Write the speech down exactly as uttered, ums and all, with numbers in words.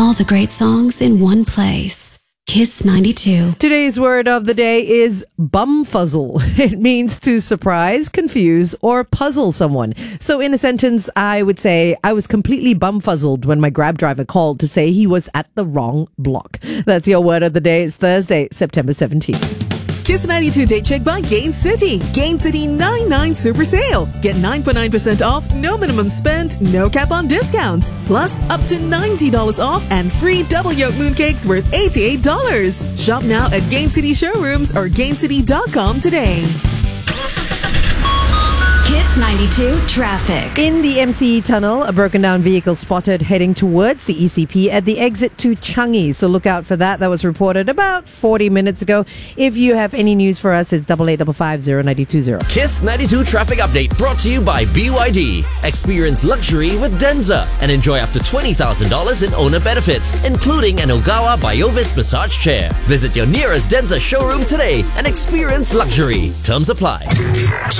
All the great songs in one place. Kiss ninety-two. Today's word of the day is bumfuzzle. It means to surprise, confuse, or puzzle someone. So in a sentence, I would say, I was completely bumfuzzled when my Grab driver called to say he was at the wrong block. That's your word of the day. It's Thursday, September seventeenth. Kiss ninety-two Date Check by Gain City. Gain City ninety-nine Super Sale. Get nine point nine percent off, no minimum spend, no cap on discounts. Plus, up to ninety dollars off and free double yolk mooncakes worth eighty-eight dollars. Shop now at Gain City showrooms or gain city dot com today. Kiss ninety-two traffic. In the M C E tunnel, a broken down vehicle spotted heading towards the E C P at the exit to Changi. So look out for that. That was reported about forty minutes ago. If you have any news for us, it's double eight five five zero nine two zero. Kiss ninety-two traffic update brought to you by B Y D. Experience luxury with Denza and enjoy up to twenty thousand dollars in owner benefits, including an Ogawa Biovis massage chair. Visit your nearest Denza showroom today and experience luxury. Terms apply.